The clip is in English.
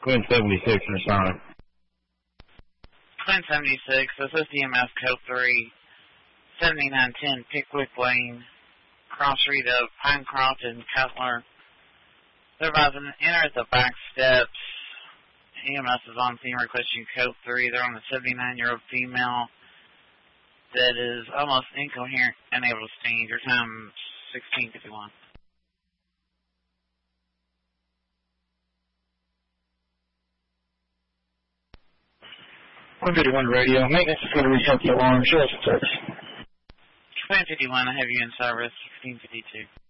Quinn 76, respond. Quinn 76, this is DMS code 3, 7910 Pickwick Lane, cross street of Pinecroft and Cutler. They're about to enter at the back steps. EMS is on scene requesting code 3. They're on a 79-year-old female that is almost incoherent, unable to stand. Your time 16:51. 151 radio. Maintenance is going to reset the alarm. Show us the text. 151, I have you in service. 1652.